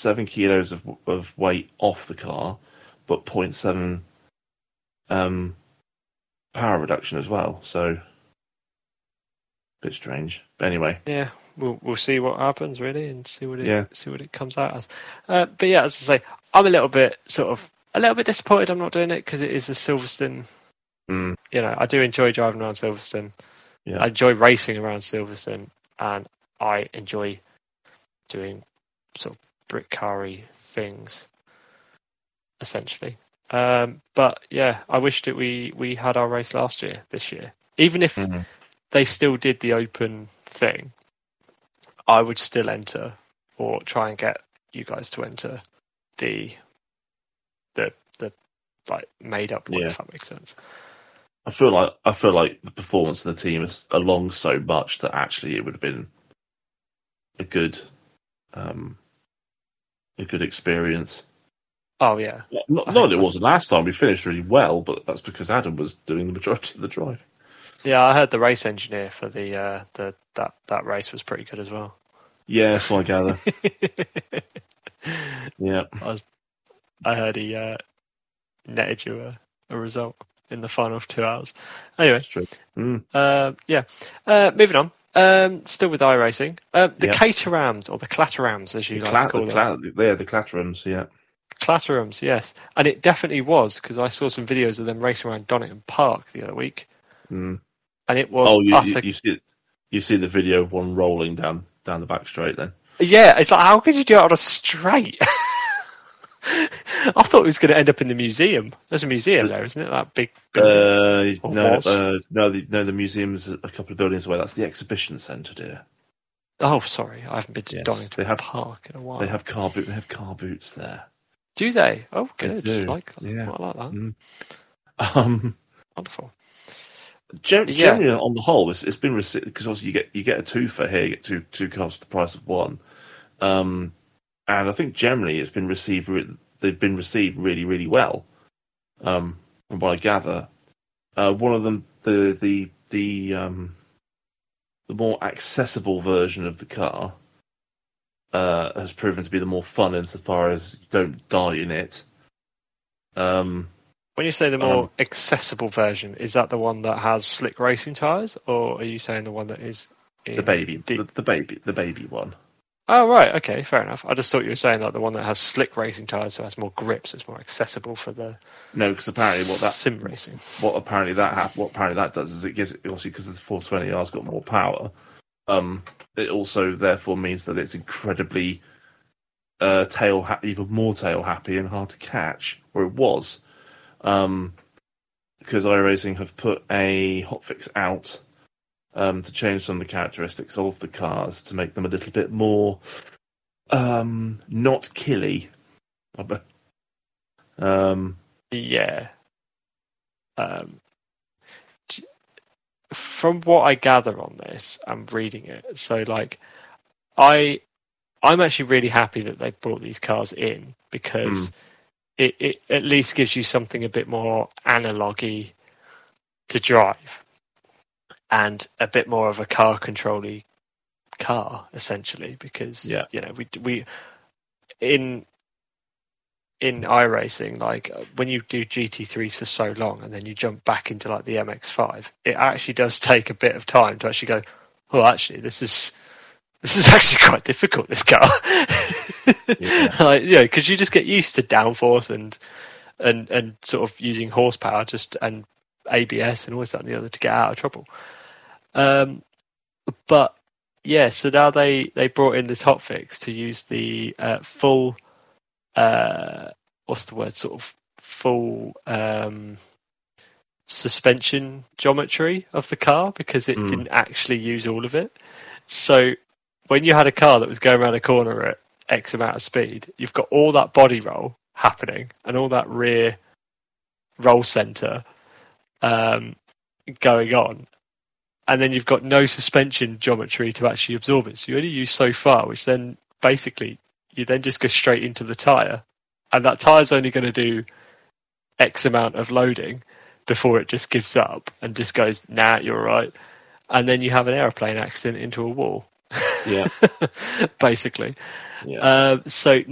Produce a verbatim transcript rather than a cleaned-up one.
seven kilos of of weight off the car, but zero point seven um, power reduction as well. So, a bit strange. But anyway, yeah, we'll we'll see what happens really, and see what it yeah. see what it comes out as. Uh, but yeah, as I say, I'm a little bit sort of a little bit disappointed I'm not doing it because it is a Silverstone. Mm. You know, I do enjoy driving around Silverstone. Yeah. I enjoy racing around Silverstone, and I enjoy doing sort of brick car-y things, essentially. Um, but yeah, I wish that we, we had our race last year, this year. Even if Mm-hmm. they still did the open thing, I would still enter or try and get you guys to enter the the the like made up one, yeah. if that makes sense. I feel like I feel like the performance of the team is along so much that actually it would have been a good um, a good experience. Oh yeah, not, not that it wasn't last time. We finished really well, but that's because Adam was doing the majority of the drive. Yeah, I heard the race engineer for the uh, the that that race was pretty good as well. Yeah, so I gather. yeah, I, was, I heard he uh, netted you a, a result in the final of two hours. Anyway, that's true. Mm. Uh, yeah. Uh, moving on. Um, still with iRacing. Uh, the Yep. Caterhams, or the Clatterams, as you the like cla- to call the them. cla- yeah, the Clatterams, yeah. Clatterams, yes. And it definitely was, because I saw some videos of them racing around Donington Park the other week. Mm. And it was Oh, you, you, a... you see you see the video of one rolling down down the back straight then? Yeah, it's like, how could you do it on a straight? I thought it was going to end up in the museum. There's a museum there, isn't it? That big building. Uh, no, uh, no, the, no, the museum's a couple of buildings away. That's the exhibition centre, dear. Oh, sorry, I haven't been to yes. Donington they have, Park in a while. They have car boot. They have car boots there. Do they? Oh, good. They do. Like that. Yeah. I like that. Mm. Um, Wonderful. Gen- yeah. Generally, on the whole, it's, it's been received because obviously you get you get a two for here, you get two two cars for the price of one, um, and I think generally it's been received. Re- they've been received really, really well, um, from what I gather. Uh, one of them, the the the um, the more accessible version of the car, uh, has proven to be the more fun insofar as you don't die in it. Um. When you say the more um, accessible version, is that the one that has slick racing tyres, or are you saying the one that is in the baby, deep... the, the baby, the baby one? Oh right, okay, fair enough. I just thought you were saying like the one that has slick racing tyres, so it has more grip, so it's more accessible for the no, because apparently what that sim racing. What apparently that ha- what apparently that does is it gives obviously because the four twenty R's got more power. Um, it also therefore means that it's incredibly uh, tail ha- even more tail happy and hard to catch, or it was. Um, because iRacing have put a hotfix out um, to change some of the characteristics of the cars to make them a little bit more um, not killy. Um, yeah. Um, from what I gather on this, I'm reading it. So like, I, I'm actually really happy that they brought these cars in because. Mm. It, it at least gives you something a bit more analogy to drive and a bit more of a car control-y car, essentially, because yeah. you know we we in in iRacing, like when you do G T threes for so long and then you jump back into like the M X five, it actually does take a bit of time to actually go, oh, actually, this is this is actually quite difficult, this car. Yeah. Like, you know, because you just get used to downforce and and and sort of using horsepower just and A B S and all this and the other to get out of trouble. Um, but yeah, so now they, they brought in this hotfix to use the uh, full, uh, what's the word, sort of full um, suspension geometry of the car because it mm. didn't actually use all of it. So when you had a car that was going around a corner at X amount of speed, you've got all that body roll happening and all that rear roll center um, going on. And then you've got no suspension geometry to actually absorb it. So you only use so far, which then basically you then just go straight into the tyre. And that tyre's only going to do X amount of loading before it just gives up and just goes, nah, you're all right. And then you have an aeroplane accident into a wall. Yeah. Basically. Yeah. Uh, so